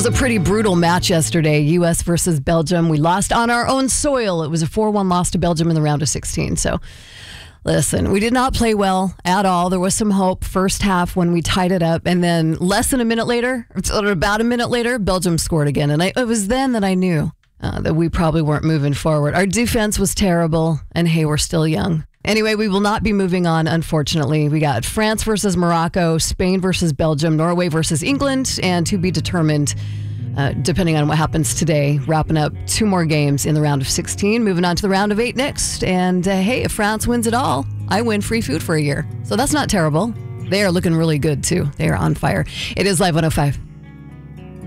was a pretty brutal match yesterday, U.S. versus Belgium. We lost on our own soil. It was a 4-1 loss to Belgium in the round of 16. So, listen, we did not play well at all. There was some hope first half when we tied it up. And then less than a minute later, or about a minute later, Belgium scored again. And it was then that I knew that we probably weren't moving forward. Our defense was terrible, and hey, we're still young. Anyway, we will not be moving on, unfortunately. We got France versus Morocco, Spain versus Belgium, Norway versus England, and to be determined, depending on what happens today, wrapping up 2 more games in the round of 16, moving on to the round of 8 next. And hey, if France wins it all, I win free food for a year. So that's not terrible. They are looking really good, too. They are on fire. It is Live 105.